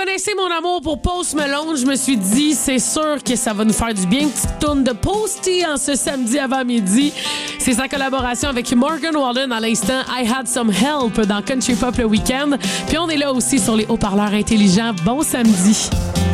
connaissez mon amour pour Post Malone, je me suis dit, c'est sûr que ça va nous faire du bien. Une petite tourne de Posty en ce samedi avant midi. C'est sa collaboration avec Morgan Wallen à l'instant I Had Some Help dans Country Pop le week-end. Puis on est là aussi sur les haut-parleurs intelligents. Bon samedi.